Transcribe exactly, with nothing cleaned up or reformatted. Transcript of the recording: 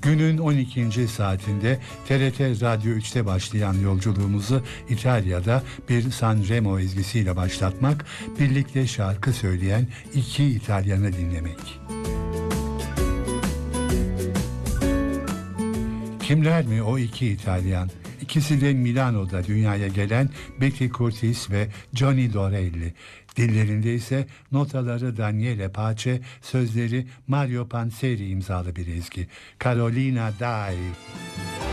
Günün on ikinci saatinde T R T Radyo üçte başlayan yolculuğumuzu İtalya'da bir Sanremo ezgisiyle başlatmak, birlikte şarkı söyleyen iki İtalyanı dinlemek. Kimler mi o iki İtalyan? İkisi de Milano'da dünyaya gelen Betty Curtis ve Johnny Dorelli. Dillerinde ise notaları Daniele Pace, sözleri Mario Panzeri imzalı bir ezgi. Carolina Dai.